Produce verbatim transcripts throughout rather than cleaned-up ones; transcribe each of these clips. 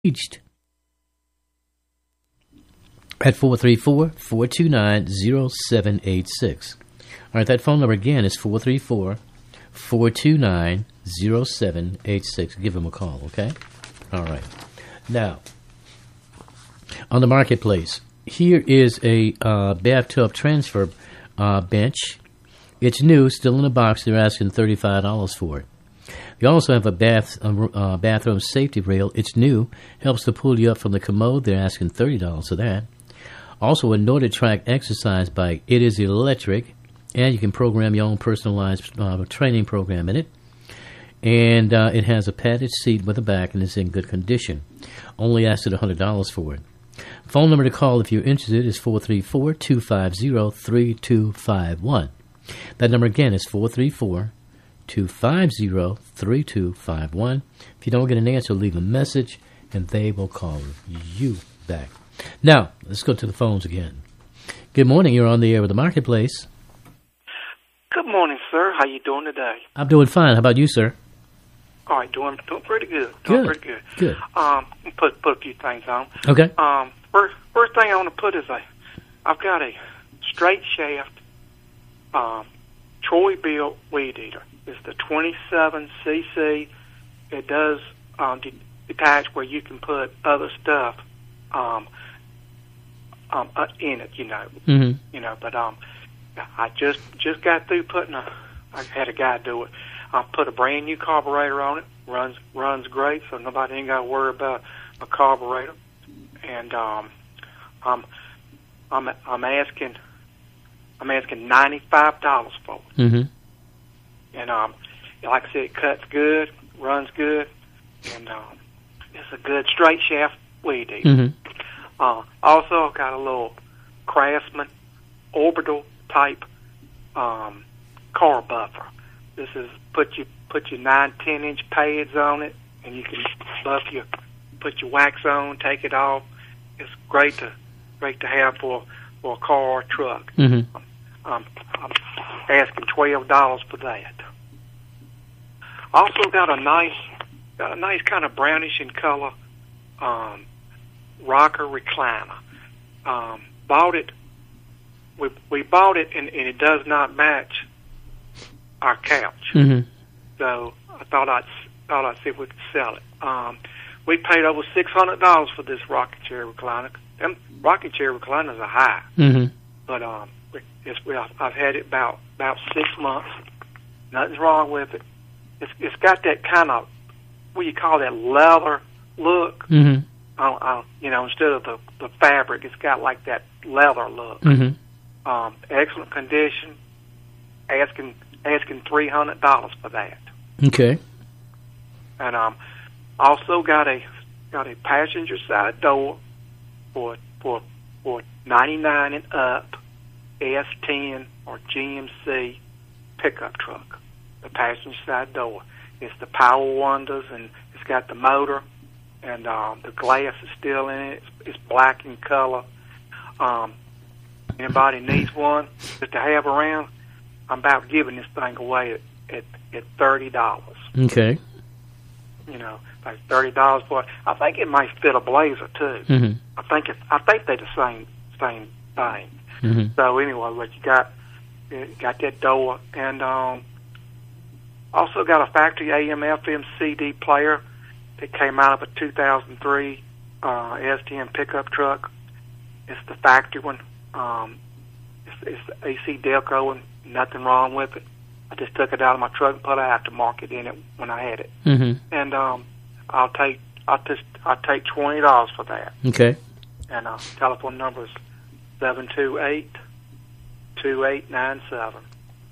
reached at four three four, four two nine, zero seven eight six. All right, that phone number again is four three four, four two nine, zero seven eight six. Give him a call, okay? All right. Now, on the marketplace, here is a uh, bathtub transfer uh, bench. It's new, still in the box. They're asking thirty-five dollars for it. You also have a bath uh, uh, bathroom safety rail. It's new, helps to pull you up from the commode. They're asking thirty dollars for that. Also, a NordicTrack exercise bike. It is electric, and you can program your own personalized uh, training program in it. And uh, it has a padded seat with a back, and it's in good condition. Only asked at one hundred dollars for it. Phone number to call if you're interested is four three four, two five zero, three two five one. That number again is four three four, two five zero, three two five one. If you don't get an answer, leave a message, and they will call you back. Now, let's go to the phones again. Good morning. You're on the air with the Marketplace. Good morning, sir. How you doing today? I'm doing fine. How about you, sir? All right, doing doing pretty good. Doing Good. pretty good. Good. Um, put put a few things on. Okay. Um, first first thing I want to put is a, I've got a straight shaft, um, Troy built weed eater. It's the twenty-seven C C. It does um, de- detach where you can put other stuff um, um, uh, in it. You know. Mm-hmm. You know, but um, I just just got through putting a. I had a guy do it. I put a brand new carburetor on it. runs runs great, so nobody ain't got to worry about a carburetor. And um, I'm I'm I'm asking I'm asking ninety five dollars for it. Mm-hmm. And um, like I said, it cuts good, runs good, and um, it's a good straight shaft weed eater. Mm-hmm. Uh, also, I've got a little Craftsman orbital type um, car buffer. This is put you put your nine ten inch pads on it, and you can buff your put your wax on, take it off. It's great to great to have for for a car or truck. Mm-hmm. Um, I'm asking twelve dollars for that. Also got a nice got a nice kind of brownish in color um, rocker recliner. Um, bought it. We we bought it, and, and it does not match our couch. Mm-hmm. So I thought I'd thought I'd see if we could sell it. Um, we paid over six hundred dollars for this rocking chair recliner. Them rocking chair recliners are high, Mm-hmm. but um, it's, I've had it about about six months. Nothing's wrong with it. It's it's got that kind of what you call that leather look. Mm-hmm. I, I, you know, instead of the the fabric, it's got like that leather look. Mm-hmm. Um, excellent condition. Asking asking three hundred dollars for that. Okay. And um, also got a got a passenger side door for for for ninety nine and up S ten or G M C pickup truck. The passenger side door. It's the power windows, and it's got the motor, and um, the glass is still in it. It's, it's black in color. Um, anybody needs one just to have around, I'm about giving this thing away at at, at thirty dollars. Okay. You know, like thirty dollars for it. I think it might fit a Blazer too. Mm-hmm. I think it, I think they're the same same thing. Mm-hmm. So anyway, but you got you got that door, and um, also got a factory A M F M C D player that came out of a two thousand three uh, S T M pickup truck. It's the factory one. Um, it's, it's the A C Delco, and nothing wrong with it. I just took it out of my truck and put an aftermarket in it when I had it. Mm-hmm. And um, I'll take I'll just I'll take twenty dollars for that. Okay. And uh, telephone number is seven two eight, two eight nine seven.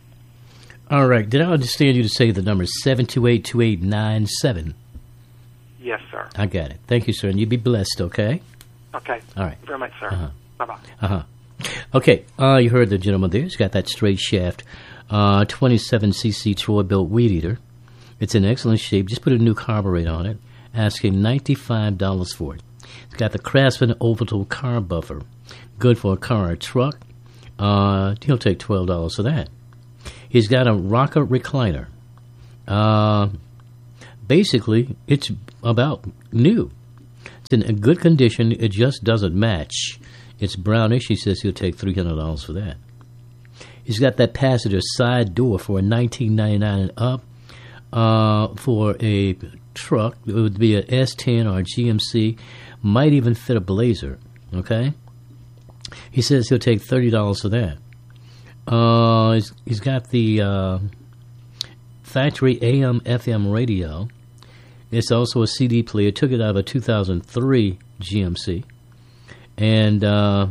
All right. Did I understand you to say the number is seven two eight, two eight nine seven? Yes, sir. I got it. Thank you, sir. And you be blessed, okay? Okay. All right. Thank you very much, sir. Uh-huh. Bye-bye. Uh-huh. Okay. Uh, you heard the gentleman there. He's got that straight shaft uh, twenty-seven C C Troy built weed eater. It's in excellent shape. Just put a new carburetor on it. Ask him ninety-five dollars for it. It's got the Craftsman orbital car buffer. Good for a car or truck. Uh, he'll take twelve dollars for that. He's got a rocker recliner. Uh, basically, it's about new. in a good condition. It just doesn't match. It's brownish. He says he'll take three hundred dollars for that. He's got that passenger side door for nineteen ninety-nine and up. Uh, for a truck, it would be a S ten or a G M C. Might even fit a Blazer. Okay. He says he'll take thirty dollars for that. Uh, he's, he's got the uh, factory A M F M radio. It's also a C D player. Took it out of a two thousand three G M C, and uh,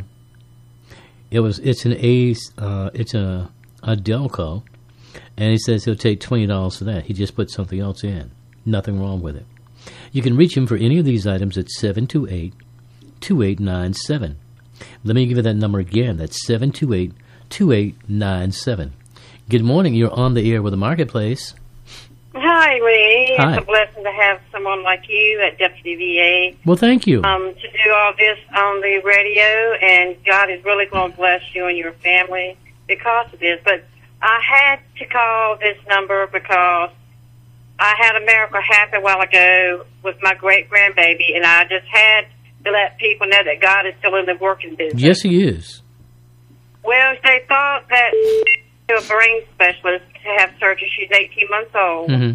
it was it's an A uh, it's a a Delco, and he says he'll take twenty dollars for that. He just put something else in. Nothing wrong with it. You can reach him for any of these items at seven two eight, two eight nine seven. Let me give you that number again. That's seven two eight, two eight nine seven. Good morning. You're on the air with the Marketplace. Hi, Lee. Hi. It's a blessing to have someone like you at W V A. Well, thank you. Um, to do all this on the radio, and God is really going to bless you and your family because of this. But I had to call this number because I had a miracle happen a while ago with my great-grandbaby, and I just had to let people know that God is still in the working business. Yes, he is. Well, they thought that to a brain specialist to have surgery. She's eighteen months old. Mm-hmm.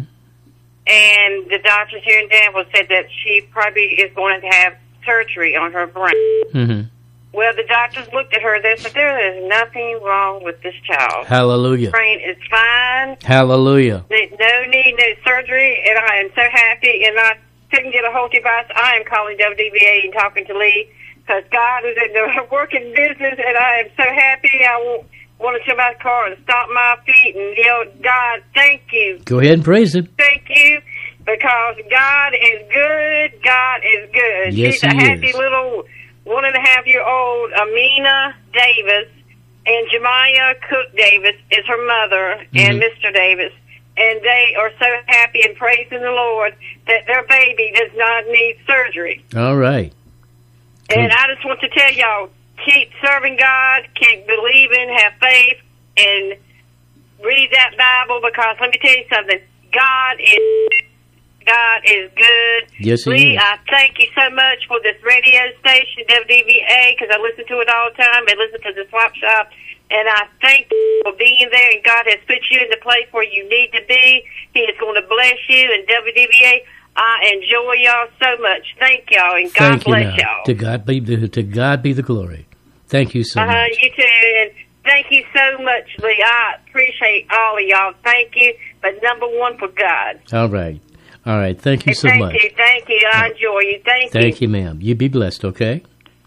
And the doctors here in Danville said that she probably is going to have surgery on her brain. Mm-hmm. Well, the doctors looked at her. They said there is nothing wrong with this child. Hallelujah. Her brain is fine. Hallelujah. There's no need, no surgery, and I am so happy. And I couldn't get a hold device. I am calling W V A and talking to Lee because God is in the working business, and I am so happy. I won't want to turn my car and stomp my feet and yell, God, thank you. Go ahead and praise him. Thank you, because God is good. God is good. Yes, She's a he happy is. little one and a half year old Amina Davis, and Jemiah Cook Davis is her mother, Mm-hmm. and Mister Davis. And they are so happy and praising the Lord that their baby does not need surgery. All right. And I just want to tell y'all, keep serving God, keep believing, have faith, and read that Bible, because let me tell you something. God is God is good. Yes, he Lee, is. I thank you so much for this radio station, W V A, because I listen to it all the time. I listen to the Swap Shop, and I thank you for being there, and God has put you in the place where you need to be. He is going to bless you, and W V A, I enjoy y'all so much. Thank y'all, and God Thank you bless now. y'all. To God be the to God be the glory. Thank you so Uh-huh, much. you too, and thank you so much, Lee. I appreciate all of y'all. Thank you, but number one for God. All right. All right. Thank you And so thank much. you, thank you. I enjoy you. Thank, Thank you, ma'am. You be blessed, okay?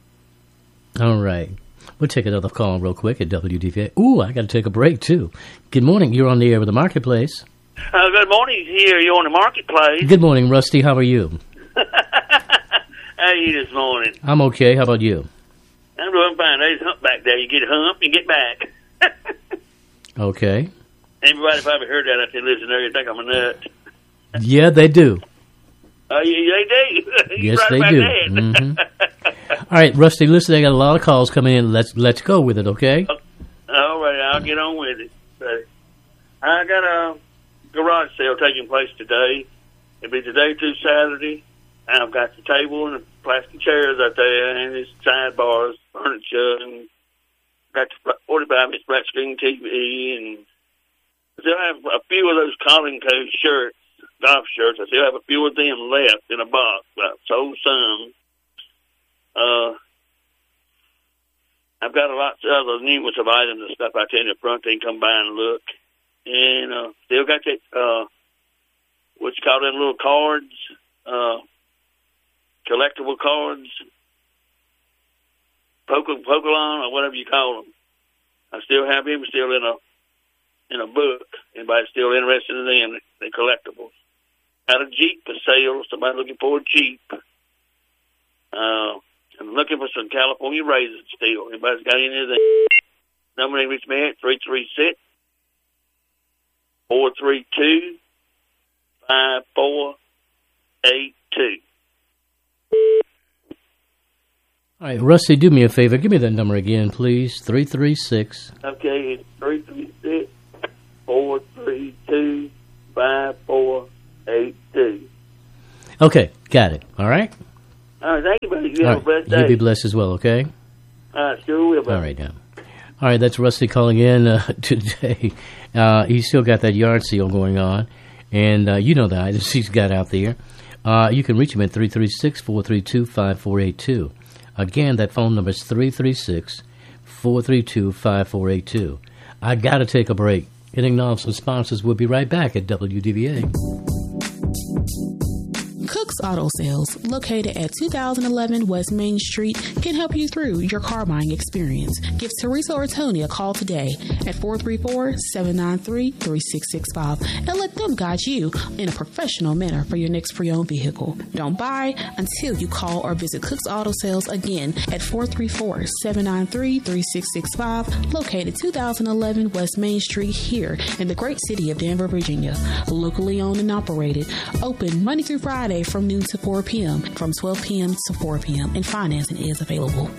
All right. We'll take another call real quick at W D V A. Ooh, I got to take a break, too. Good morning. You're on the air with the Marketplace. Uh, good morning. Here, you're on the Marketplace. Good morning, Rusty. How are you? How are you this morning? I'm okay. How about you? I'm doing fine. There's a hump back there. You get a hump, you get back. Okay. Everybody probably heard that out there listening there. You think I'm a nut. Yeah, they do. Oh, yeah, they do. You're Yes, right they about do. that. Mm-hmm. All right, Rusty, listen, I got a lot of calls coming in. Let's let's go with it, okay? All right, I'll get on with it. But I got a garage sale taking place today. It'll be today through Saturday. I've got the table and the plastic chairs out there, and there's sidebars, furniture, and got the forty-five inch flat screen T V, and I still have a few of those Colin Code shirts, golf shirts. I still have a few of them left in a box. I've sold some. Uh, I've got a lot of other numerous of items and stuff out there in the front. They can come by and look. And uh, still got that, uh, what you call them little cards, uh, collectible cards, Poke- Pokelon or whatever you call them. I still have them still in a in a book. Anybody still interested in them? They're collectibles. Got a Jeep for sale. Somebody looking for a Jeep. Uh, I'm looking for some California raisins still. Anybody's got any of them? Number to reach me at three three six, four three two, five four eight two. All right, Rusty, do me a favor. Give me that number again, please. three three six. Okay, it's three three six, four three two, five four eight two. Okay, got it. All right? All right, thank you, buddy. You All have a right. blessed day. You be blessed as well, okay? All right, sure will, buddy. All right, now. All right, that's Rusty calling in uh, today. Uh, he's still got that yard sale going on, and uh, you know the items he's got out there. Uh, you can reach him at three three six, four three two, five four eight two. Again, that phone number is three three six, four three two, five four eight two. I got to take a break and acknowledge some sponsors. We'll be right back at W D V A. Cook's Auto Sales, located at two thousand eleven West Main Street, can help you through your car buying experience. Give Teresa or Tony a call today at four three four, seven nine three, three six six five and let them guide you in a professional manner for your next pre-owned vehicle. Don't buy until you call or visit Cook's Auto Sales again at four three four, seven nine three, three six six five, located two thousand eleven West Main Street here in the great city of Danvers, Virginia. Locally owned and operated, open Monday through Friday from noon to four p.m., from twelve p.m. to four p.m., and financing is available.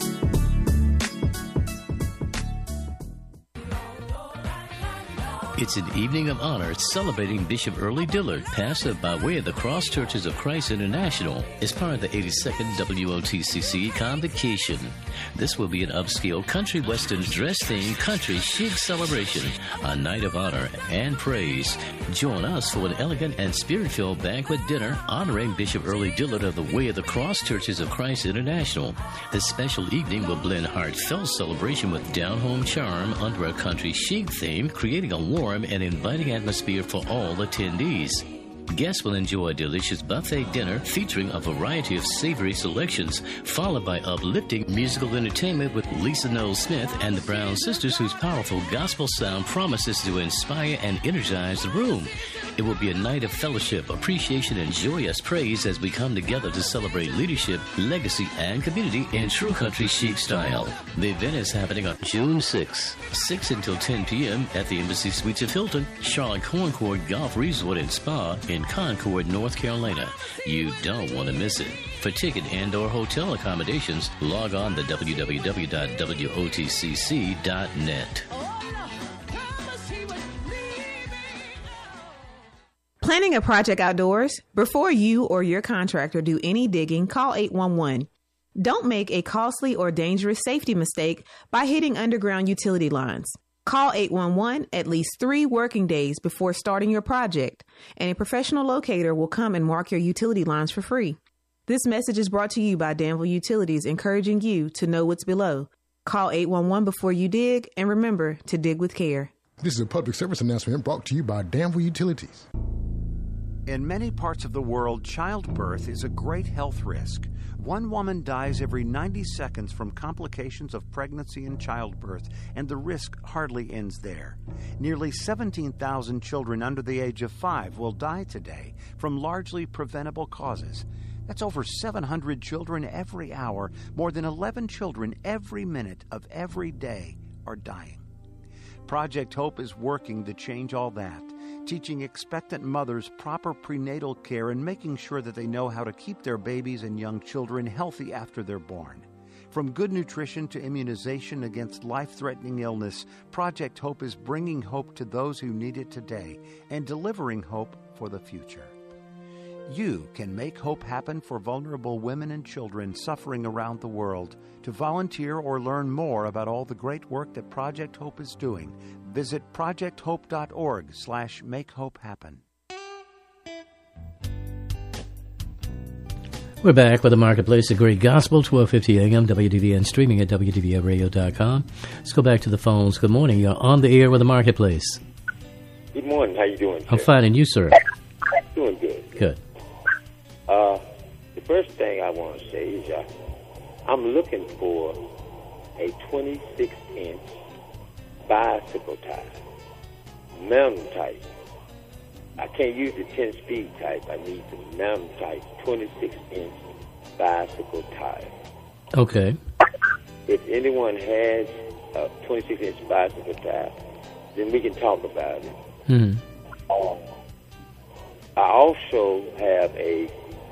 It's an evening of honor celebrating Bishop Early Dillard, pastor by way of the Cross Churches of Christ International, as part of the eighty-second W O T C C Convocation. This will be an upscale country western dress-themed country chic celebration, a night of honor and praise. Join us for an elegant and spirit-filled banquet dinner honoring Bishop Early Dillard of the Way of the Cross Churches of Christ International. This special evening will blend heartfelt celebration with down-home charm under a country chic theme, creating a warm and inviting atmosphere for all attendees. Guests will enjoy a delicious buffet dinner featuring a variety of savory selections, followed by uplifting musical entertainment with Lisa Noel Smith and the Brown Sisters, whose powerful gospel sound promises to inspire and energize the room. It will be a night of fellowship, appreciation, and joyous praise as we come together to celebrate leadership, legacy, and community in true country chic style. The event is happening on June sixth, six until ten p.m. at the Embassy Suites of Hilton, Charlotte Concord Golf Resort and Spa in Concord, North Carolina. You don't want to miss it. For ticket and or hotel accommodations, log on to w w w dot w o t c c dot net. Planning a project outdoors? Before you or your contractor do any digging, call eight one one. Don't make a costly or dangerous safety mistake by hitting underground utility lines. Call eight one one at least three working days before starting your project, and a professional locator will come and mark your utility lines for free. This message is brought to you by Danville Utilities, encouraging you to know what's below. Call eight one one before you dig, and remember to dig with care. This is a public service announcement brought to you by Danville Utilities. In many parts of the world, childbirth is a great health risk. One woman dies every ninety seconds from complications of pregnancy and childbirth, and the risk hardly ends there. Nearly seventeen thousand children under the age of five will die today from largely preventable causes. That's over seven hundred children every hour. More than eleven children every minute of every day are dying. Project Hope is working to change all that, teaching expectant mothers proper prenatal care and making sure that they know how to keep their babies and young children healthy after they're born. From good nutrition to immunization against life-threatening illness, Project Hope is bringing hope to those who need it today and delivering hope for the future. You can make hope happen for vulnerable women and children suffering around the world. To volunteer or learn more about all the great work that Project Hope is doing, visit project hope dot org slash make hope happen. We're back with the Marketplace, the Great Gospel, twelve fifty a.m., W D V N, streaming at w d v a radio dot com. Let's go back to the phones. Good morning. You're on the air with the Marketplace. Good morning. How you doing, sir? I'm fine, and you, sir? Doing good. Good. Uh, the first thing I want to say is uh, I'm looking for a twenty-six inch bicycle tire, mountain type. I can't use the ten speed type. I need the mountain type twenty-six inch bicycle tire. Okay. If anyone has a twenty-six inch bicycle tire, then we can talk about it. Mm-hmm. Um, I also have a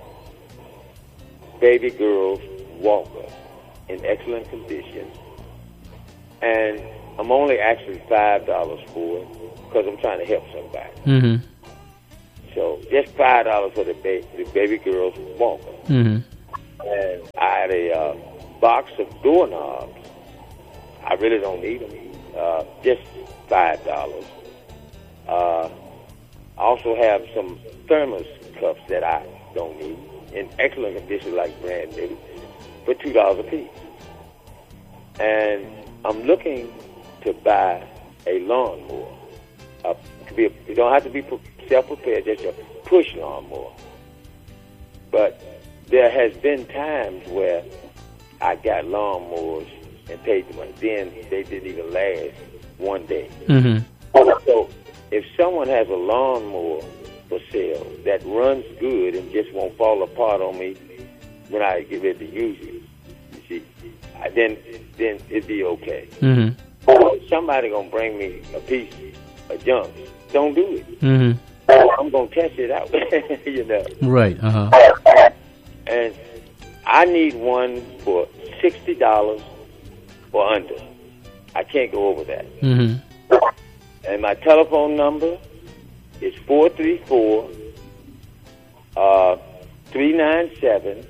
baby girl walker in excellent condition, and I'm only asking five dollars for it because I'm trying to help somebody. Mm-hmm. So just five dollars for the, ba- the baby girl's walker. Mm-hmm. And I had a uh, box of doorknobs. I really don't need them. Uh, just five dollars. Uh, I also have some thermos cups that I don't need in excellent condition, like brand new, for two dollars a piece. And I'm looking to buy a lawnmower. Uh, it, could be a, it don't have to be self-prepared, just a push lawnmower. But there has been times where I got lawnmowers and paid the money. Then they didn't even last one day. Mm-hmm. So if someone has a lawnmower for sale that runs good and just won't fall apart on me when I get ready to use it, you see, I, then then it'd be okay. Mm-hmm. If somebody gonna bring me a piece of junk, don't do it. Mm-hmm. I'm gonna test it out, you know. Right. Uh huh. And I need one for sixty dollars or under. I can't go over that. Mm-hmm. And my telephone number is four three four, three nine seven,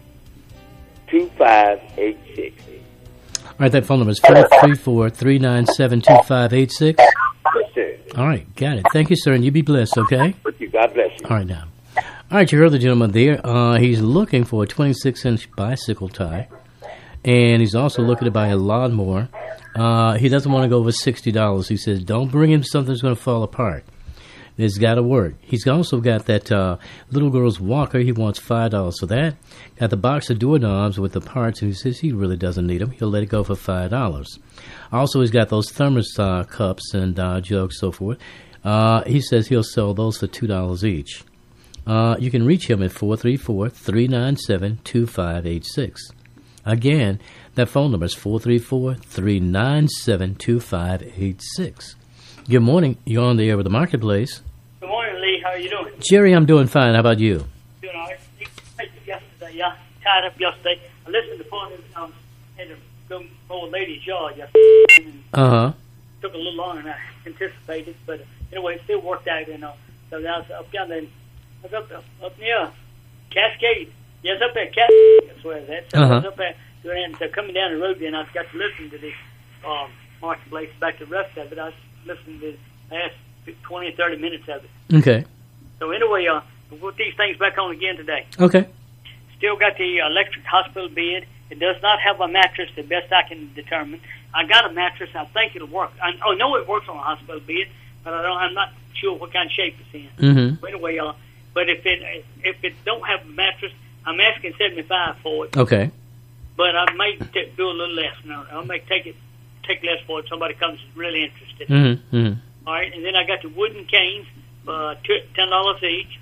two five eight six. All right, that phone number is four three four, three nine seven, two five eight six. Yes, sir. All right, got it. Thank you, sir, and you be blessed, okay? Thank you. God bless you. All right, now. All right, you heard the gentleman there. Uh, he's looking for a twenty-six inch bicycle tie, and he's also looking to buy a lawnmower. Uh, he doesn't want to go over sixty dollars. He says, don't bring him something that's going to fall apart. It's got to work. He's also got that uh, little girl's walker. He wants five dollars for that. Got the box of doorknobs with the parts, and he says he really doesn't need them. He'll let it go for five dollars. Also, he's got those thermos uh, cups and uh, jugs, so forth. Uh, he says he'll sell those for two dollars each. Uh, you can reach him at four three four, three nine seven, two five eight six. Again, that phone number is four three four, three nine seven, two five eight six. Good morning. You're on the air with the Marketplace. Good morning, Lee. How are you doing? Jerry, I'm doing fine. How about you? Doing all right. Yesterday, yeah, tied up yesterday. I listened to part of um, in the old lady's yard yesterday. Uh-huh. Took a little longer than I anticipated, but anyway, it still worked out, you know. So I was up down there, I was up, up, up near Cascade. Yes, up there, Cascade. That's where it's at. So uh-huh. I was up there, and so coming down the road, then I got to listen to this um, Marketplace. Back to the rest of it, I was listening to the last twenty or thirty minutes of it. Okay. So anyway, uh, we'll put these things back on again today. Okay. Still got the electric hospital bed. It does not have a mattress, the best I can determine. I got a mattress. I think it'll work. I, I know it works on a hospital bed, but I don't, I'm not sure what kind of shape it's in. Mm-hmm. But anyway, uh, but if it if it don't have a mattress, I'm asking seventy-five for it. Okay. But I may t- do a little less. No, I may take it take less for it. Somebody comes really interested. Mm-hmm. Mm-hmm. All right, and then I got the wooden canes for ten dollars each.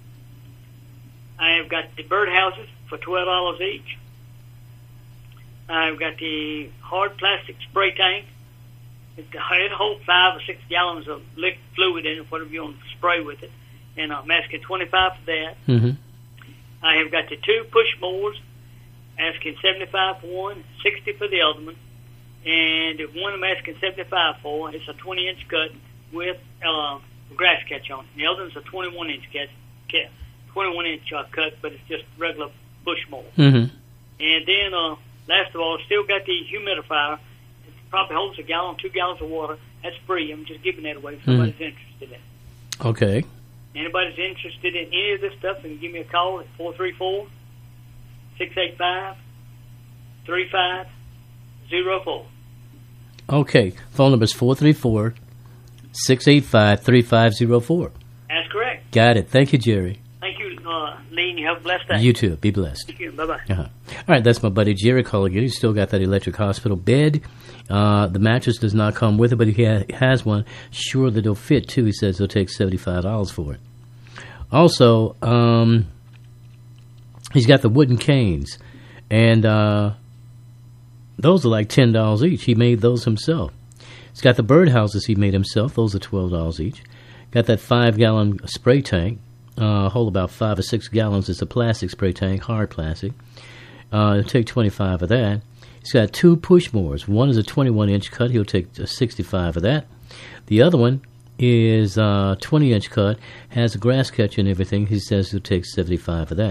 I've got the birdhouses for twelve dollars each. I've got the hard plastic spray tank. It, it holds five or six gallons of liquid fluid in it, whatever you want to spray with it. And I'm asking twenty-five for that. Mm-hmm. I have got the two push mowers, asking seventy-five for one, sixty for the other one. And the one I'm asking seventy-five for, it's a twenty inch cut with uh, grass catch on it. The other one's a twenty-one inch cut, twenty-one inch uh, cut, but it's just regular bush mower. Mm-hmm. And then, uh, last of all, still got the humidifier. It probably holds a gallon, two gallons of water. That's free. I'm just giving that away if somebody's mm-hmm. interested in it. Okay. Anybody's interested in any of this stuff, then give me a call at four three four, six eight five, three five zero four. Okay. Phone number is four three four, six eight five, three five zero four. That's correct. Got it. Thank you, Jerry. Thank you, uh, Lee, and you have a blessed day. You too. Be blessed. Thank you. Bye-bye. Uh-huh. All right, that's my buddy Jerry calling in. He's still got that electric hospital bed. Uh, the mattress does not come with it, but he ha- has one. Sure that it'll fit, too. He says he'll take seventy-five dollars for it. Also, um, he's got the wooden canes, and uh, those are like ten dollars each. He made those himself. He's got the birdhouses he made himself. Those are twelve dollars each. Got that five-gallon spray tank. Uh, hold about five or six gallons. It's a plastic spray tank, hard plastic. Uh, he'll take twenty-five of that. He's got two push mowers. One is a twenty-one inch cut. He'll take sixty-five of that. The other one is a twenty inch cut, has a grass catcher and everything. He says he'll take seventy-five of that.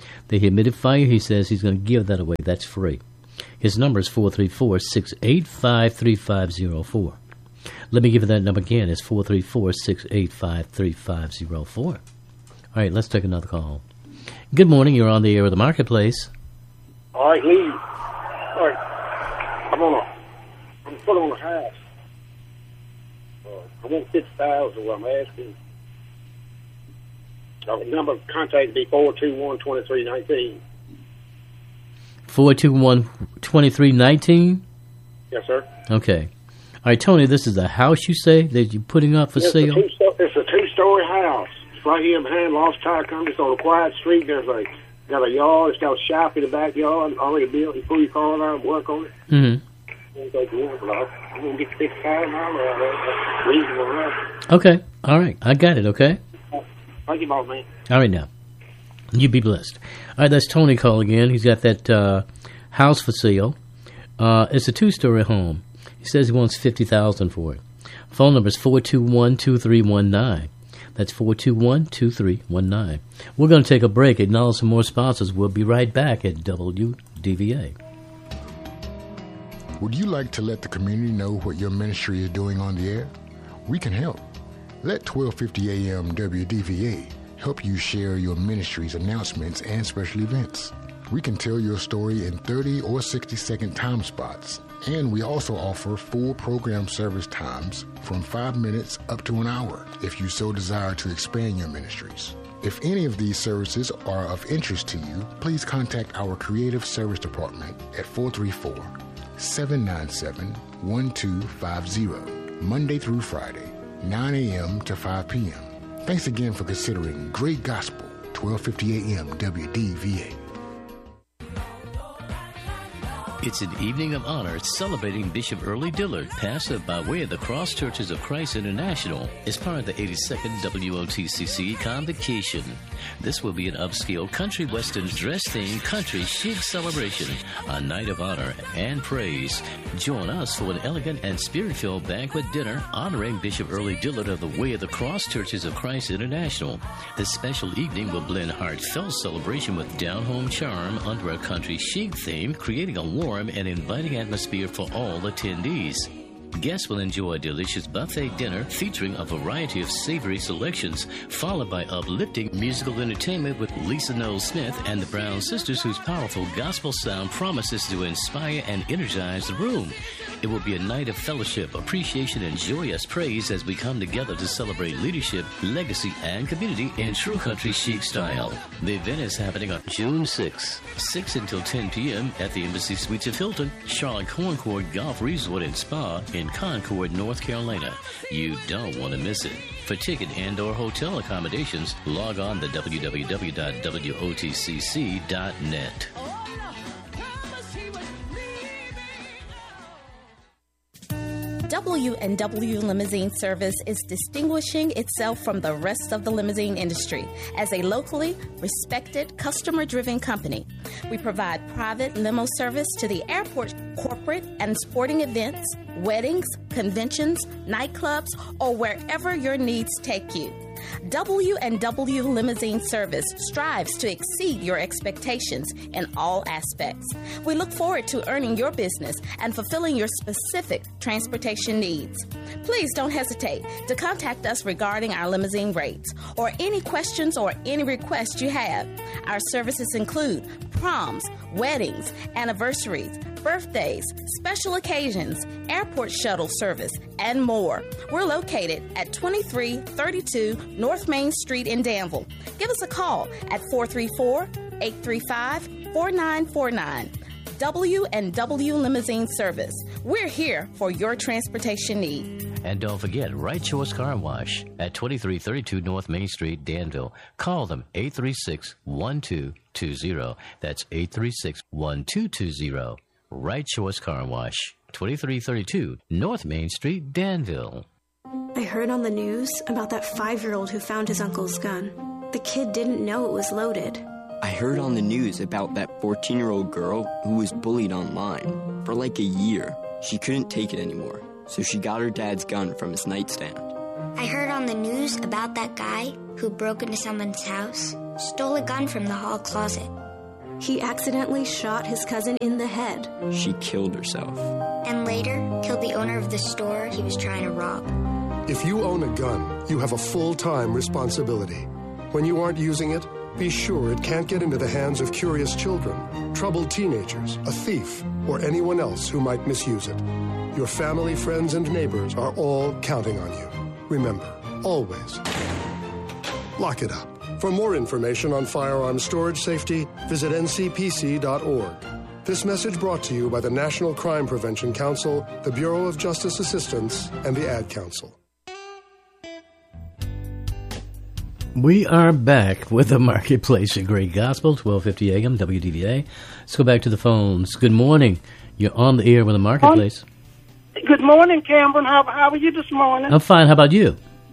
The humidifier, he says he's going to give that away. That's free. His number is four three four, six eight five, three five zero four. Let me give you that number again. It's four three four, six eight five, three five zero four. All right, let's take another call. Good morning. You're on the air of the Marketplace. All right, Lee. All right. I'm on a, I'm put on a house. Uh, I want fifty thousand. What I'm asking. Uh, the number of contact be four two one, two three one nine. four two one, two three one nine? Yes, sir. Okay. All right, Tony, this is a house you say that you're putting up for it's sale? A two, it's a two-story house. It's right here behind Lost Tire Company. It's on a quiet street. There's a got a yard. It's got a shop in the backyard. Already built. You pull your car there and work on it. Mm-hmm. I'm going to get fifty thousand dollars out of it. That's reasonable, right? Okay. All right. I got it, okay? Thank you, boss man. All right, now. You be blessed. All right, that's Tony call again. He's got that uh, house for sale. Uh, it's a two-story home. He says he wants fifty thousand dollars for it. Phone number is four two one, two three one nine. That's four two one, two three one nine. We're going to take a break, acknowledge some more sponsors. We'll be right back at W D V A. Would you like to let the community know what your ministry is doing on the air? We can help. Let twelve fifty A M W D V A help you share your ministry's announcements and special events. We can tell your story in thirty or sixty second time spots. And we also offer full program service times from five minutes up to an hour if you so desire to expand your ministries. If any of these services are of interest to you, please contact our Creative Service Department at four three four, seven nine seven, one two five zero, Monday through Friday, nine A M to five P M Thanks again for considering Great Gospel, twelve fifty A M W D V A. It's an evening of honor celebrating Bishop Early Dillard, pastor by way of the Cross Churches of Christ International, as part of the eighty-second W O T C C Convocation. This will be an upscale country western dress-themed country chic celebration, a night of honor and praise. Join us for an elegant and spirit-filled banquet dinner honoring Bishop Early Dillard of the Way of the Cross Churches of Christ International. This special evening will blend heartfelt celebration with down-home charm under a country chic theme, creating a warm and inviting atmosphere for all attendees. Guests will enjoy a delicious buffet dinner featuring a variety of savory selections, followed by uplifting musical entertainment with Lisa Noel Smith and the Brown Sisters, whose powerful gospel sound promises to inspire and energize the room. It will be a night of fellowship, appreciation, and joyous praise as we come together to celebrate leadership, legacy, and community in true country chic style. The event is happening on June sixth, six until ten P M at the Embassy Suites of Hilton, Charlotte Concord Golf Resort and Spa in Concord, North Carolina. You don't want to miss it. For ticket and or hotel accommodations, log on to w w w dot w o t c c dot net. W and W Limousine Service is distinguishing itself from the rest of the limousine industry as a locally respected, customer-driven company. We provide private limo service to the airport, corporate and sporting events, weddings, conventions, nightclubs, or wherever your needs take you. W and W Limousine Service strives to exceed your expectations in all aspects. We look forward to earning your business and fulfilling your specific transportation needs. Please don't hesitate to contact us regarding our limousine rates or any questions or any requests you have. Our services include proms, weddings, anniversaries, birthdays, special occasions, airport shuttle service, and more. We're located at twenty-three thirty-two North Main Street in Danville. Give us a call at four three four, eight three five, four nine four nine. W and W Limousine Service. We're here for your transportation need. And don't forget, Right Choice Car Wash at twenty-three thirty-two North Main Street, Danville. Call them eight three six, one two two zero. That's eight three six, one two two zero. Right Choice Car Wash, twenty-three thirty-two North Main Street, Danville. I heard on the news about that five-year-old who found his uncle's gun. The kid didn't know it was loaded. I heard on the news about that fourteen-year-old girl who was bullied online. For like a year, she couldn't take it anymore, so she got her dad's gun from his nightstand. I heard on the news about that guy who broke into someone's house stole a gun from the hall closet. He accidentally shot his cousin in the head. She killed herself. And later, killed the owner of the store he was trying to rob. If you own a gun, you have a full-time responsibility. When you aren't using it, be sure it can't get into the hands of curious children, troubled teenagers, a thief, or anyone else who might misuse it. Your family, friends, and neighbors are all counting on you. Remember, always, lock it up. For more information on firearm storage safety, visit N C P C dot org. This message brought to you by the National Crime Prevention Council, the Bureau of Justice Assistance, and the Ad Council. We are back with the Marketplace at Great Gospel, twelve fifty A M, W D V A. Let's go back to the phones. Good morning. You're on the air with the Marketplace. Good morning, Cameron. How, how are you this morning? I'm fine. How about you?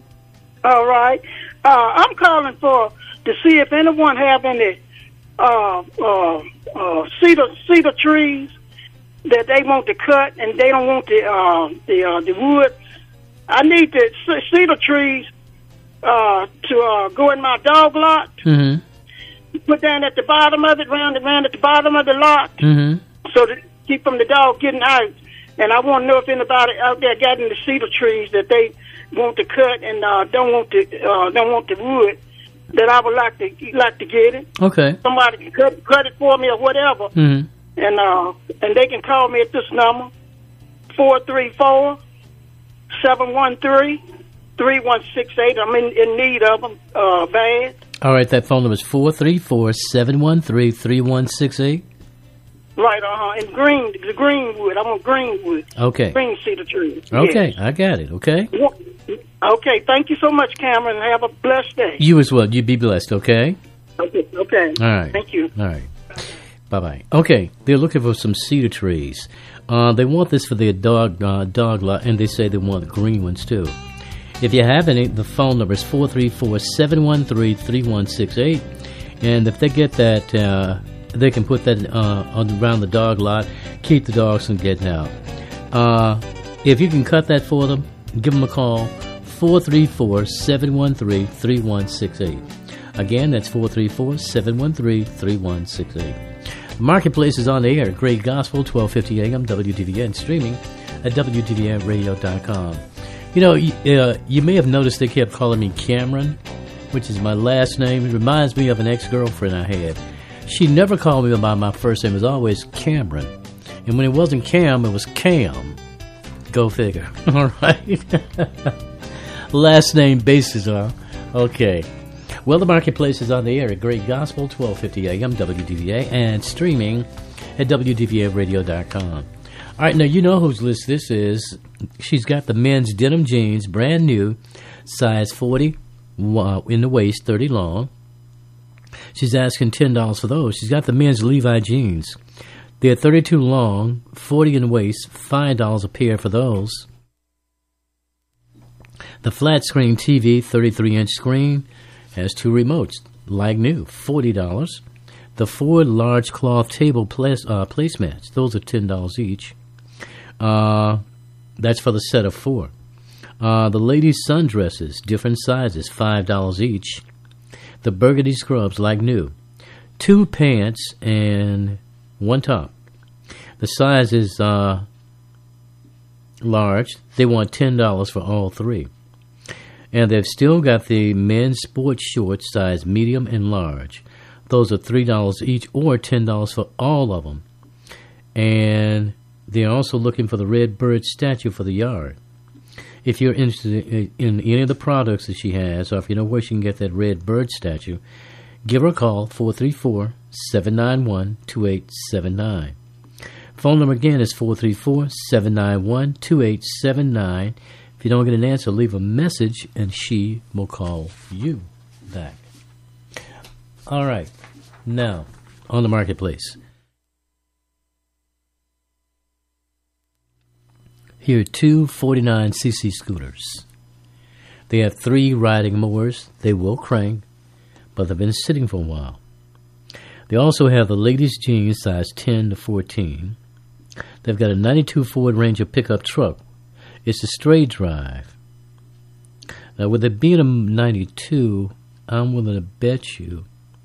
All right. Uh, I'm calling for to see if anyone have any uh, uh, uh, cedar cedar trees that they want to cut and they don't want the uh, the uh, the wood. I need the c- cedar trees uh, to uh, go in my dog lot. Mm-hmm. Put down at the bottom of it, round and round at the bottom of the lot, Mm-hmm. so to keep from the dog getting out. And I want to know if anybody out there got any cedar trees that they want to cut and uh, don't want the uh, don't want the wood. That I would like to like to get it. Okay. Somebody can cut cut it for me or whatever. Mm-hmm. And uh, and they can call me at this number four three four seven one three three one six eight. I'm in, in need of them uh, bad. All right, that phone number is four three four, seven one three, three one six eight. Right, uh-huh. And green, the green wood. I want green wood. Okay. Green cedar trees. Okay, Yes. I got it, okay? Okay, thank you so much, Cameron. Have a blessed day. You as well. You be blessed, okay? Okay, okay. All right. Thank you. All right. Bye-bye. Okay, they're looking for some cedar trees. Uh, they want this for their dog uh, dog lot, and they say they want green ones, too. If you have any, the phone number is four three four, seven one three, three one six eight. And if they get that, uh, they can put that uh, on, around the dog lot, keep the dogs from getting out. Uh, if you can cut that for them, give them a call, four three four, seven one three, three one six eight. Again, that's four three four, seven one three, three one six eight. Marketplace is on the air, Great Gospel, twelve fifty A M, W D V A, and streaming at W D V A radio dot com. You know, uh, you may have noticed they kept calling me Cameron, which is my last name. It reminds me of an ex-girlfriend I had. She never called me by my first name. It was always Cameron. And when it wasn't Cam, it was Cam. Go figure. All right. Last name basis, huh? Okay. Well, the Marketplace is on the air at Great Gospel, twelve fifty A M, W D V A, and streaming at W D V A radio dot com. All right, now you know whose list this is. She's got the men's denim jeans, brand new, size forty uh, in the waist, thirty long. She's asking ten dollars for those. She's got the men's Levi jeans. They're thirty-two long, forty in the waist, five dollars a pair for those. The flat screen T V, thirty-three inch screen, has two remotes, like new, forty dollars. The four large cloth table place, uh, placemats, those are ten dollars each. Uh, that's for the set of four. Uh, the ladies' sundresses, different sizes, five dollars each. The burgundy scrubs, like new. Two pants and one top. The size is uh, large. They want ten dollars for all three. And they've still got the men's sports shorts, size medium and large. Those are three dollars each or ten dollars for all of them. And they're also looking for the red bird statue for the yard. If you're interested in, in any of the products that she has, or if you know where she can get that red bird statue, give her a call, four three four, seven nine one, two eight seven nine. Phone number again is four three four, seven nine one, two eight seven nine. If you don't get an answer, leave a message, and she will call you back. All right. Now, on the Marketplace. Here are two forty-nine c c scooters. They have three riding mowers. They will crank, but they've been sitting for a while. They also have the ladies' jeans, size ten to fourteen. They've got a ninety-two Ford Ranger pickup truck. It's a straight drive. Now, with it being a ninety-two, I'm willing to bet you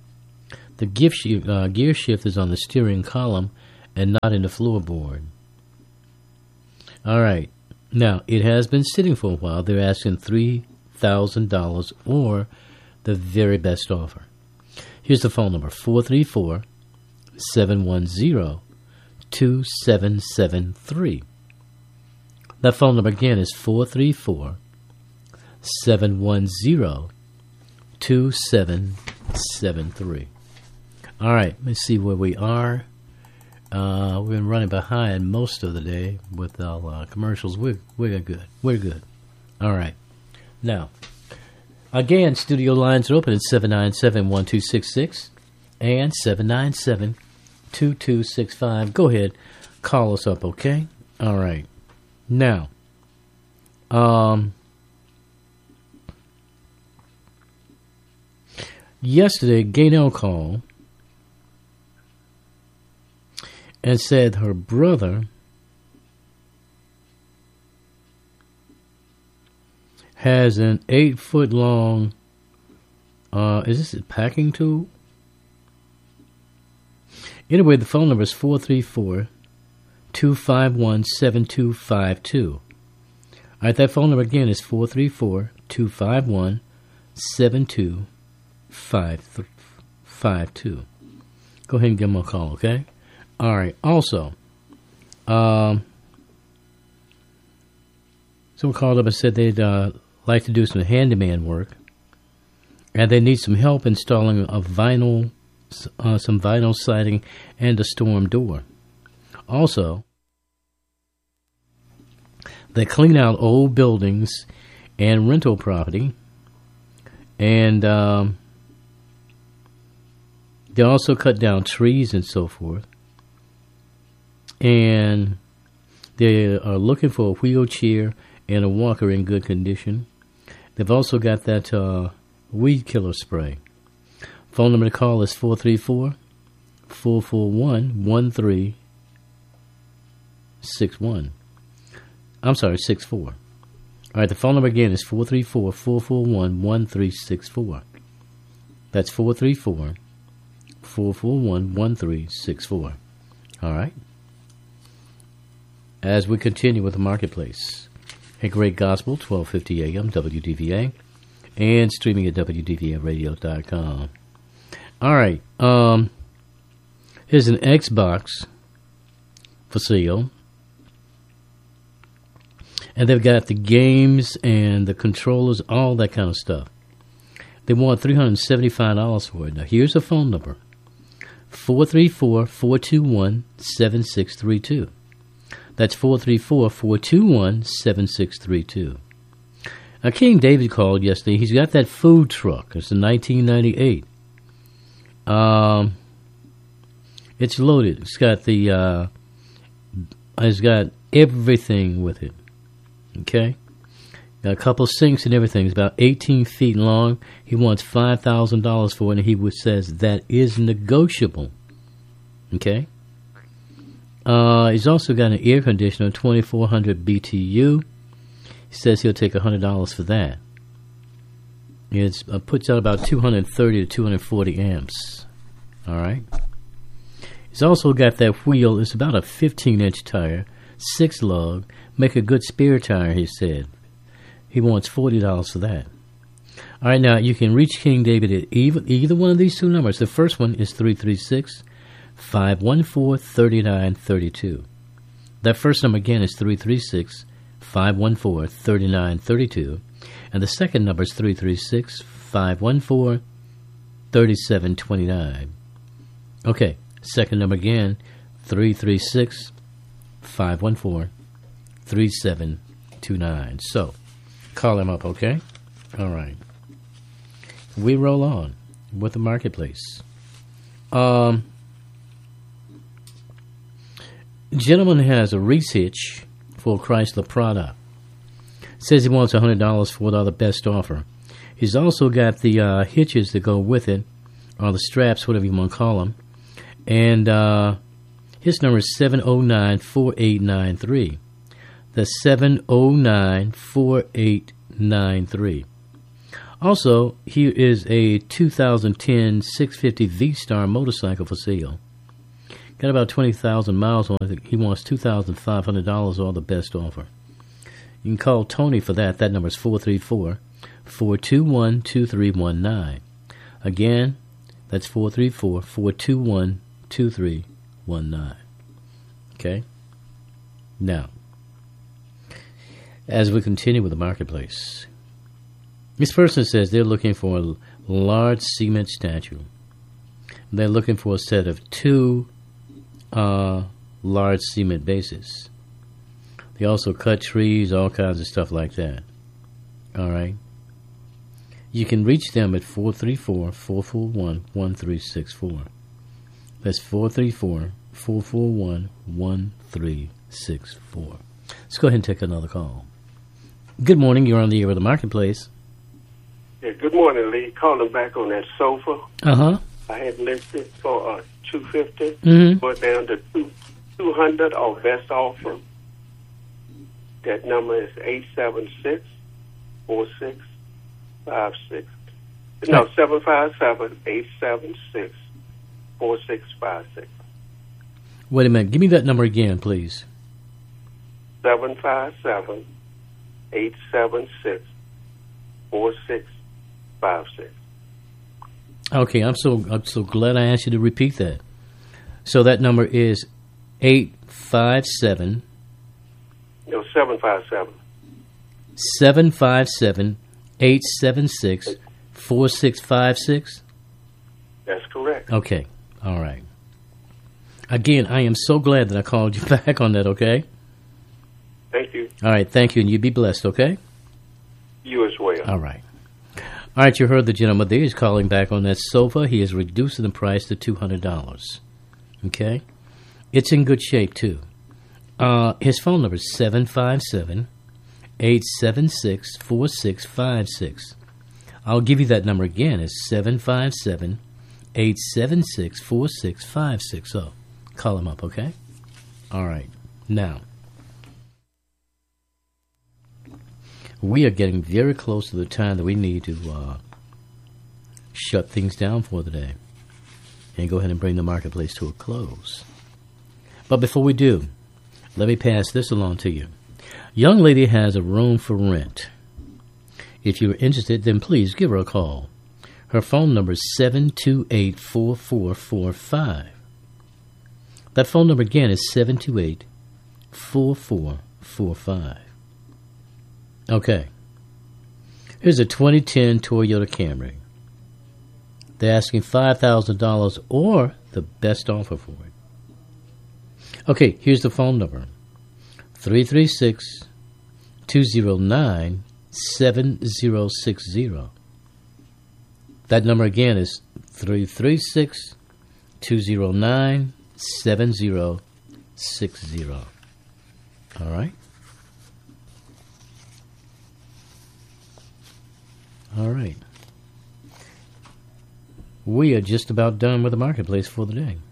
The gift shi- uh, gear shift is on the steering column and not in the floorboard. All right. Now, it has been sitting for a while. They're asking three thousand dollars or the very best offer. Here's the phone number, four three four, seven one zero, two seven seven three. That phone number again is four three four, seven one zero, two seven seven three. All right, let's see where we are. Uh, we've been running behind most of the day with our uh, commercials. We're, we're good. We're good. All right. Now, again, studio lines are open at seven nine seven, one two six six and seven nine seven, two two six five. Go ahead. Call us up, okay? All right. Now, um, yesterday, Gaynell called and said her brother has an eight-foot-long, uh, is this a packing tool? Anyway, the phone number is four three four, two five one, seven two five two. All right, that phone number again is four three four, two five one, seven two five two. Go ahead and give them a call, okay? All right. Also, um, someone called up and said they'd uh, like to do some handyman work, and they need some help installing a vinyl, uh, some vinyl siding, and a storm door. Also, they clean out old buildings and rental property, and um, they also cut down trees and so forth. And they are looking for a wheelchair and a walker in good condition. They've also got that uh, weed killer spray. Phone number to call is four three four, four four one, one three six one. I'm sorry, six four. All right, the phone number again is four three four, four four one, one three six four. That's four three four, four four one, one three six four. All right. As we continue with the marketplace, a great gospel, twelve fifty a.m. W D V A, and streaming at W D V A radio dot com. All right, um, here's an Xbox for sale, and they've got the games and the controllers, all that kind of stuff. They want three hundred seventy-five dollars for it. Now, here's the phone number, four three four, four two one, seven six three two. That's four three four, four two one, seven six three two. Now, King David called yesterday. He's got that food truck. It's a nineteen ninety-eight. Um, it's loaded. It's got the, uh, it's got everything with it. Okay? Got a couple sinks and everything. It's about eighteen feet long. He wants five thousand dollars for it, and he says that is negotiable. Okay? Uh, he's also got an air conditioner, twenty-four hundred B T U. He says he'll take one hundred dollars for that. It uh, puts out about two hundred thirty to two hundred forty amps. All right. He's also got that wheel. It's about a fifteen-inch tire, six lug. Make a good spare tire, he said. He wants forty dollars for that. All right, now you can reach King David at either, either one of these two numbers. The first one is three three six, five one four, three nine three two. That first number again is three three six, five one four, three nine three two. And the second number is three three six, five one four, three seven two nine. Okay, second number again, three three six, five one four, three seven two nine. So, call him up, okay? All right. We roll on with the marketplace. Um... Gentleman has a Reese hitch for a Chrysler Prada. Says he wants one hundred dollars for the best offer. He's also got the uh, hitches that go with it, or the straps, whatever you want to call them. And uh, his number is seven oh nine, four eight nine three. That's seven oh nine, four eight nine three. Also, here is a two thousand ten six fifty V-Star motorcycle for sale. Got about twenty thousand miles on it. He wants two thousand five hundred dollars, or the best offer. You can call Tony for that. That number is four three four, four two one, two three one nine. Again, that's four three four, four two one, two three one nine. Okay? Now, as we continue with the marketplace, this person says they're looking for a large cement statue. They're looking for a set of two uh, large cement bases. They also cut trees, all kinds of stuff like that. All right? You can reach them at four three four, four four one, one three six four. That's four three four, four four one, one three six four. Let's go ahead and take another call. Good morning. You're on the air with the marketplace. Yeah, good morning, Lee. Calling back on that sofa. Uh-huh. I had listed for uh, two fifty. Mm-hmm. Went down to two, 200 or best offer. That number is eight seven six, four six five six. No, seven five seven, eight seven six, four six five six. Wait a minute. Give me that number again, please. seven five seven, eight seven six, four six five six. Okay, I'm so I'm so glad I asked you to repeat that. So that number is eight five seven. No, seven five seven. Seven five seven eight seven six four six five six. That's correct. Okay, all right. Again, I am so glad that I called you back on that. Okay. Thank you. All right, thank you, and you be blessed. Okay. You as well. All right. All right, you heard the gentleman there. He's calling back on that sofa. He is reducing the price to two hundred dollars. Okay? It's in good shape, too. Uh, his phone number is seven five seven, eight seven six, four six five six. I'll give you that number again. It's seven five seven, eight seven six, four six five six. So call him up, okay? All right. Now, we are getting very close to the time that we need to uh, shut things down for the day and go ahead and bring the marketplace to a close. But before we do, let me pass this along to you. Young lady has a room for rent. If you're interested, then please give her a call. Her phone number is seven two eight, four four four five. That phone number again is seven two eight, four four four five. Okay. Here's a twenty ten Toyota Camry. They're asking five thousand dollars or the best offer for it. Okay, here's the phone number. three three six, two zero nine, seven zero six zero. That number again is three three six, two zero nine, seven zero six zero. All right? All right. We are just about done with the marketplace for the day.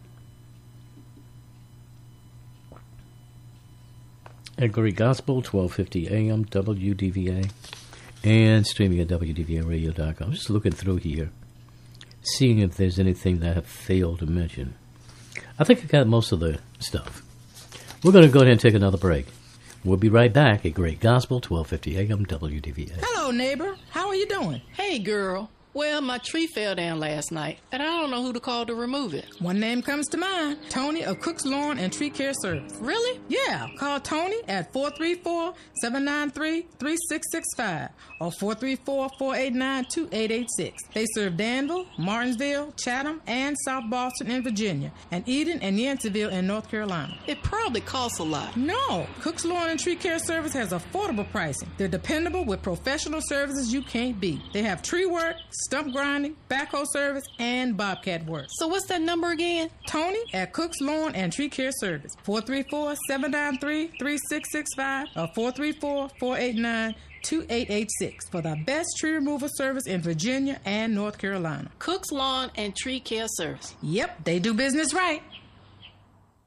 At Great Gospel, twelve fifty A M, W D V A, and streaming at W D V A radio dot com. Just looking through here, seeing if there's anything that I have failed to mention. I think I got most of the stuff. We're going to go ahead and take another break. We'll be right back at Great Gospel, twelve fifty A M, W D V A. Hello, neighbor. How are you doing? Hey, girl. Well, my tree fell down last night, and I don't know who to call to remove it. One name comes to mind. Tony of Cook's Lawn and Tree Care Service. Really? Yeah. Call Tony at four three four, seven nine three, three six six five or four three four, four eight nine, two eight eight six. They serve Danville, Martinsville, Chatham, and South Boston in Virginia, and Eden and Yanceyville in North Carolina. It probably costs a lot. No. Cook's Lawn and Tree Care Service has affordable pricing. They're dependable with professional services you can't beat. They have tree work, stump grinding, backhoe service, and bobcat work. So what's that number again? Tony at Cook's Lawn and Tree Care Service. four three four, seven nine three, three six six five or four three four, four eight nine, two eight eight six for the best tree removal service in Virginia and North Carolina. Cook's Lawn and Tree Care Service. Yep, they do business right.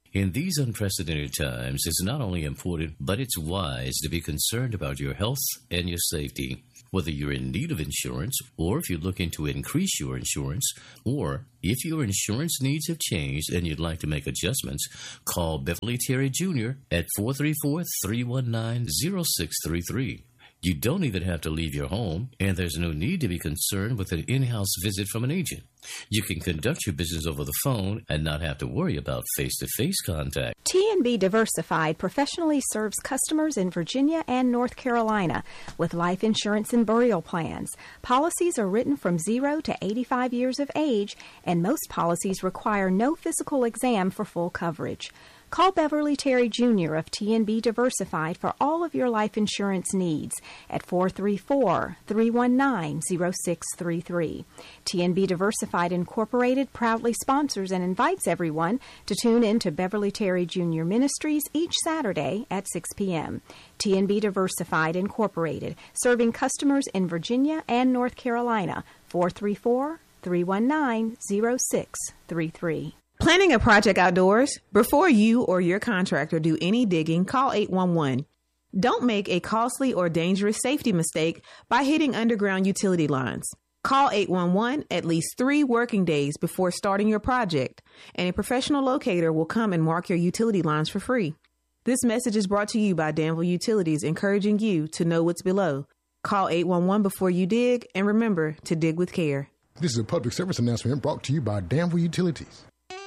In these unprecedented times, it's not only important, but it's wise to be concerned about your health and your safety. Whether you're in need of insurance, or if you're looking to increase your insurance, or if your insurance needs have changed and you'd like to make adjustments, call Beverly Terry Junior at four three four, three one nine, zero six three three. You don't even have to leave your home, and there's no need to be concerned with an in-house visit from an agent. You can conduct your business over the phone and not have to worry about face-to-face contact. T and B Diversified professionally serves customers in Virginia and North Carolina with life insurance and burial plans. Policies are written from zero to eighty-five years of age, and most policies require no physical exam for full coverage. Call Beverly Terry Junior of T and B Diversified for all of your life insurance needs at four three four, three one nine, zero six three three. T and B Diversified Incorporated proudly sponsors and invites everyone to tune in to Beverly Terry Junior Ministries each Saturday at six p.m. T and B Diversified Incorporated, serving customers in Virginia and North Carolina, four three four, three one nine, zero six three three. Planning a project outdoors? Before you or your contractor do any digging, call eight one one. Don't make a costly or dangerous safety mistake by hitting underground utility lines. Call eight one one at least three working days before starting your project, and a professional locator will come and mark your utility lines for free. This message is brought to you by Danville Utilities, encouraging you to know what's below. Call eight one one before you dig, and remember to dig with care. This is a public service announcement brought to you by Danville Utilities.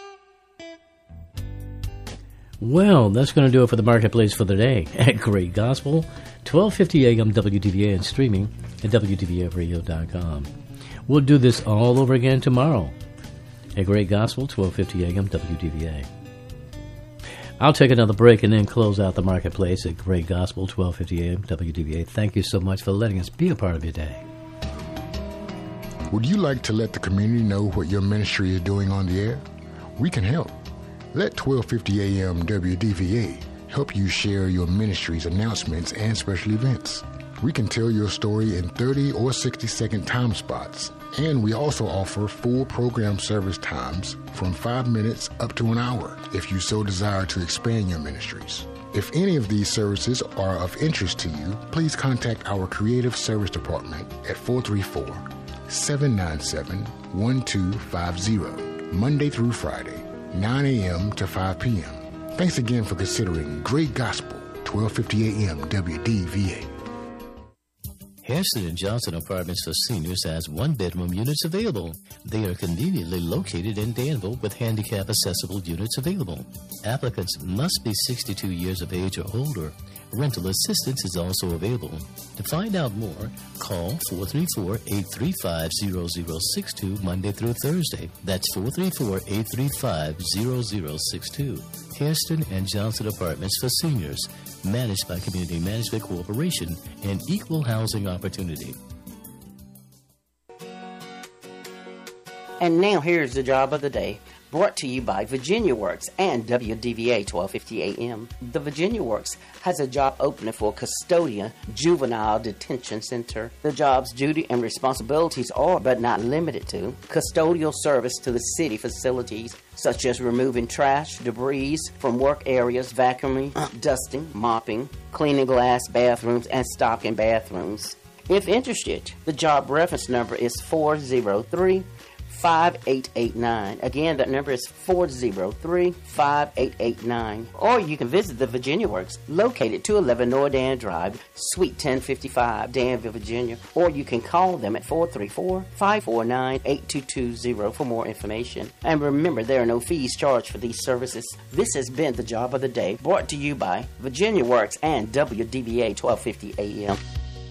Well, that's going to do it for the marketplace for the day at Great Gospel, twelve fifty a.m. W D V A and streaming at W D V A radio dot com. We'll do this all over again tomorrow at Great Gospel, twelve fifty a.m. W D V A. I'll take another break and then close out the marketplace at Great Gospel, twelve fifty a.m. W D V A. Thank you so much for letting us be a part of your day. Would you like to let the community know what your ministry is doing on the air? We can help. Let twelve fifty a.m. W D V A help you share your ministry's announcements and special events. We can tell your story in thirty or sixty second time spots, and we also offer full program service times from five minutes up to an hour if you so desire to expand your ministries. If any of these services are of interest to you, please contact our Creative Service Department at four three four, seven nine seven, one two five zero, Monday through Friday, nine a.m. to five p.m. Thanks again for considering Great Gospel, twelve fifty a.m. W D V A. Hairston and Johnson Apartments for Seniors has one-bedroom units available. They are conveniently located in Danville with handicap-accessible units available. Applicants must be sixty-two years of age or older. Rental assistance is also available. To find out more, call four three four, eight three five, zero zero six two Monday through Thursday. That's four three four, eight three five, zero zero six two. Hairston and Johnson Apartments for Seniors, managed by Community Management Corporation and Equal Housing Opportunity. And now here's the job of the day, brought to you by Virginia Works and W D V A twelve fifty a m. The Virginia Works has a job opening for custodian juvenile detention center. The job's duty and responsibilities are, but not limited to, custodial service to the city facilities, such as removing trash, debris from work areas, vacuuming, dusting, mopping, cleaning glass bathrooms, and stocking bathrooms. If interested, the job reference number is four zero three, five eight eight nine. Again, that number is four zero three, five eight eight nine. Or you can visit the Virginia Works, located two eleven Nordan Drive, Suite ten fifty-five, Danville, Virginia. Or you can call them at four three four, five four nine, eight two two zero for more information. And remember, there are no fees charged for these services. This has been the job of the day, brought to you by Virginia Works and W D V A twelve fifty a m.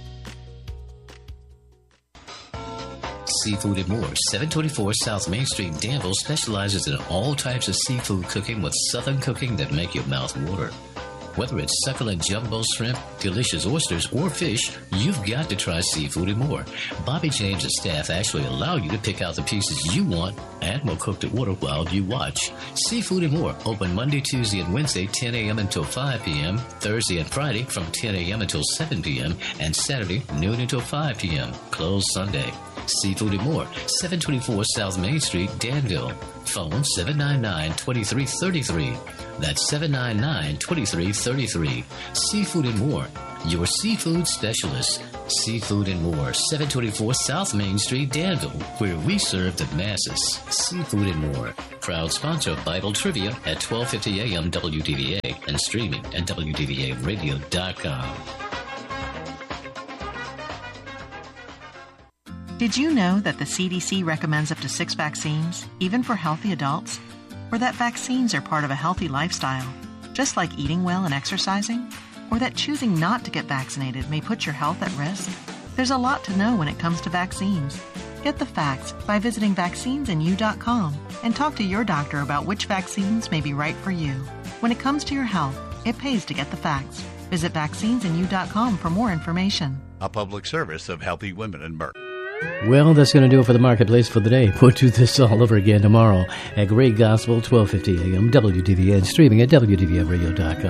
Seafood and More, seven twenty-four South Main Street, Danville, specializes in all types of seafood cooking with southern cooking that make your mouth water. Whether it's succulent jumbo shrimp, delicious oysters, or fish, you've got to try Seafood and More. Bobby James and staff actually allow you to pick out the pieces you want and will cook the order while you watch. Seafood and More, open Monday, Tuesday, and Wednesday, ten a.m. until five p.m., Thursday and Friday from ten a.m. until seven p.m., and Saturday, noon until five p.m., closed Sunday. Seafood and More, seven twenty-four South Main Street, Danville. Phone seven nine nine, two three three three. That's seven nine nine, two three three three. Seafood and More, your seafood specialist. Seafood and More, seven twenty-four South Main Street, Danville, where we serve the masses. Seafood and More, proud sponsor of Bible Trivia at twelve fifty a.m. W D V A and streaming at W D V A radio dot com. Did you know that the C D C recommends up to six vaccines, even for healthy adults? Or that vaccines are part of a healthy lifestyle, just like eating well and exercising? Or that choosing not to get vaccinated may put your health at risk? There's a lot to know when it comes to vaccines. Get the facts by visiting vaccines in you dot com and talk to your doctor about which vaccines may be right for you. When it comes to your health, it pays to get the facts. Visit vaccines in you dot com for more information. A public service of Healthy Women and Merck. Well, that's going to do it for the Marketplace for the day. We'll do this all over again tomorrow at Great Gospel, twelve fifty a.m. W D V A, and streaming at W D V A radio dot com.